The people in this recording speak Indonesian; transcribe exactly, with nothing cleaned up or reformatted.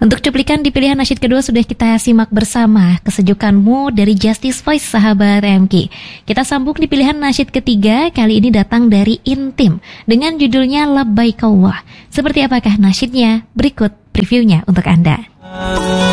Untuk cuplikan di pilihan nasyid kedua sudah kita simak bersama. Kesejukanmu dari Justice Voice, sahabat M K. Kita sambung di pilihan nasyid ketiga, kali ini datang dari Intim dengan judulnya Labbaik Allah. Seperti apakah nasyidnya? Berikut previewnya untuk Anda.